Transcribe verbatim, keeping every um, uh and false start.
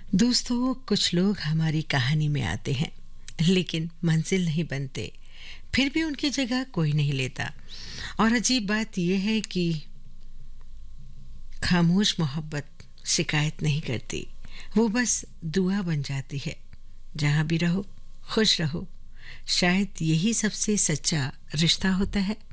दोस्तों, कुछ लोग हमारी कहानी में आते हैं लेकिन मंजिल नहीं बनते। फिर भी उनकी जगह कोई नहीं लेता। और अजीब बात यह है कि खामोश मोहब्बत शिकायत नहीं करती, वो बस दुआ बन जाती है। जहां भी रहो खुश रहो, शायद यही सबसे सच्चा रिश्ता होता है।